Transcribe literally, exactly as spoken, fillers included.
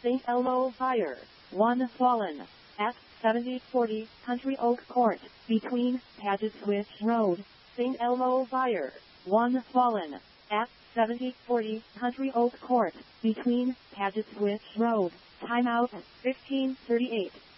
Saint Elmo fire. One fallen. At seventy forty Country Oak Court, between Paget Switch Road. Saint Elmo fire. One fallen. At seventy forty Country Oak Court, between Paget Switch Road. Timeout fifteen thirty-eight.